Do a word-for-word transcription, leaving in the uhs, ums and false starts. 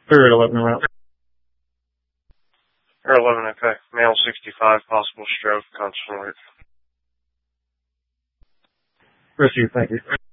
Third eleven route. Air eleven, okay. Male sixty-five, possible stroke, constant alert. Rest of you, thank you.